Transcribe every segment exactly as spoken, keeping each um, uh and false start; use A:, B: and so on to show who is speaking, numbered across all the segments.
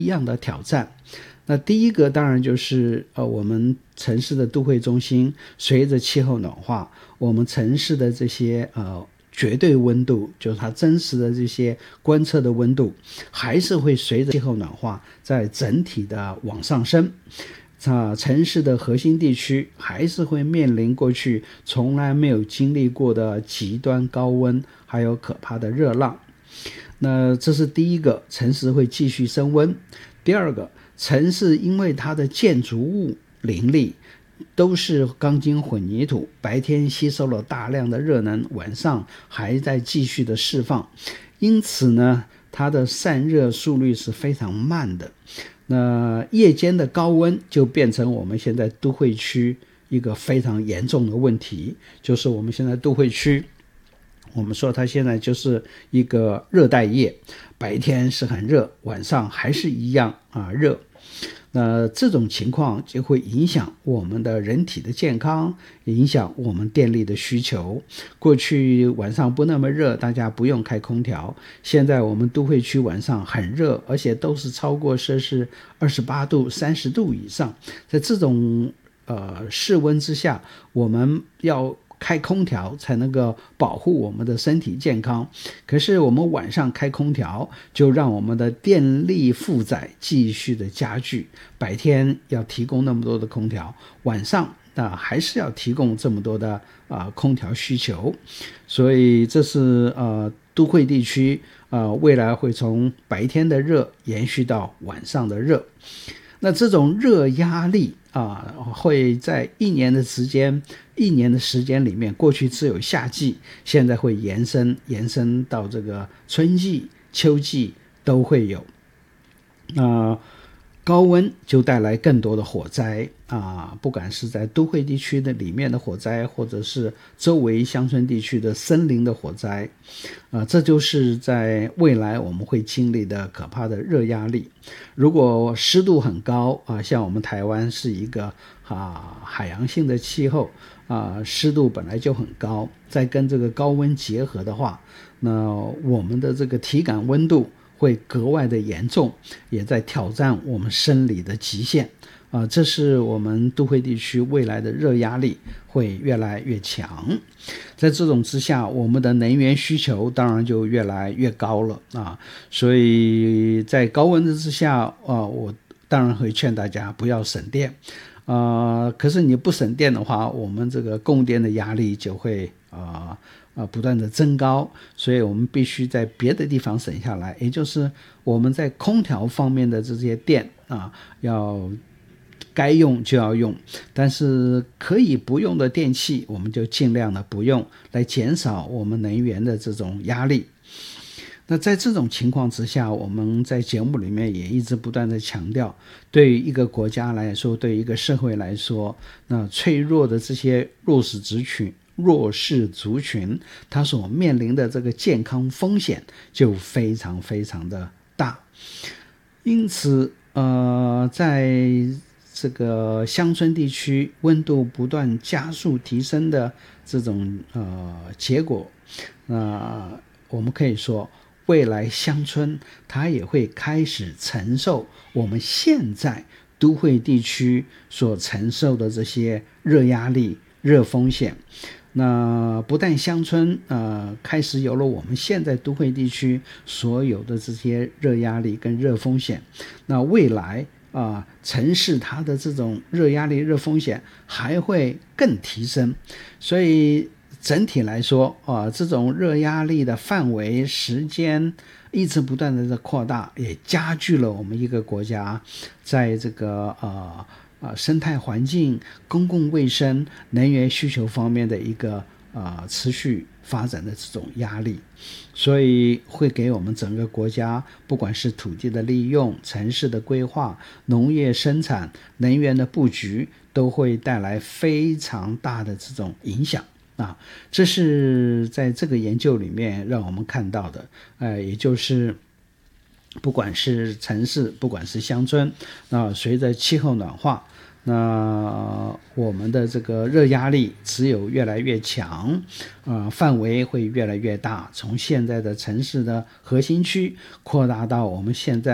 A: 一样的挑战。那第一个当然就是呃，我们城市的都会中心随着气候暖化，我们城市的这些呃绝对温度，就是它真实的这些观测的温度，还是会随着气候暖化在整体的往上升。啊，城市的核心地区还是会面临过去从来没有经历过的极端高温，还有可怕的热浪。那这是第一个，城市会继续升温。第二个，城市因为它的建筑物林立，都是钢筋混凝土，白天吸收了大量的热能，晚上还在继续的释放，因此呢，它的散热速率是非常慢的。那夜间的高温就变成我们现在都会区一个非常严重的问题，就是我们现在都会区，我们说它现在就是一个热带夜，白天是很热，晚上还是一样啊热。那这种情况就会影响我们的人体的健康，影响我们电力的需求。过去晚上不那么热，大家不用开空调，现在我们都会区晚上很热，而且都是超过摄氏二十八度、三十度以上。在这种呃室温之下，我们要开空调才能够保护我们的身体健康，可是我们晚上开空调就让我们的电力负载继续的加剧，白天要提供那么多的空调，晚上那还是要提供这么多的啊、呃、空调需求。所以这是呃都会地区呃未来会从白天的热延续到晚上的热。那这种热压力啊，会在一年的时间，一年的时间里面，过去只有夏季，现在会延伸延伸到这个春季、秋季都会有。那、呃、高温就带来更多的火灾啊，不管是在都会地区的里面的火灾，或者是周围乡村地区的森林的火灾，啊，这就是在未来我们会经历的可怕的热压力。如果湿度很高啊，像我们台湾是一个啊海洋性的气候啊，湿度本来就很高，再跟这个高温结合的话，那我们的这个体感温度会格外的严重，也在挑战我们生理的极限啊，这是我们都会地区未来的热压力会越来越强。在这种之下，我们的能源需求当然就越来越高了啊，所以在高温之下啊，我当然会劝大家不要省电啊，可是你不省电的话，我们这个供电的压力就会啊啊不断的增高，所以我们必须在别的地方省下来，也就是我们在空调方面的这些电啊，要该用就要用，但是可以不用的电器我们就尽量的不用，来减少我们能源的这种压力。那在这种情况之下，我们在节目里面也一直不断的强调，对于一个国家来说，对于一个社会来说，那脆弱的这些弱势族群弱势族群，它所面临的这个健康风险就非常非常的大。因此呃，在这个乡村地区温度不断加速提升的这种呃结果，那、呃、我们可以说未来乡村它也会开始承受我们现在都会地区所承受的这些热压力、热风险。那不但乡村呃开始有了我们现在都会地区所有的这些热压力跟热风险，那未来啊、呃，城市它的这种热压力、热风险还会更提升。所以整体来说啊、呃，这种热压力的范围、时间一直不断的在扩大，也加剧了我们一个国家在这个呃呃生态环境、公共卫生、能源需求方面的一个呃持续发展的这种压力，所以会给我们整个国家，不管是土地的利用、城市的规划、农业生产、能源的布局，都会带来非常大的这种影响啊。这是在这个研究里面让我们看到的，呃，也就是不管是城市，不管是乡村，那随着气候暖化，那我们的这个热压力只有越来越强，呃，范围会越来越大，从现在的城市的核心区扩大到我们现在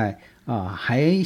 A: 啊，还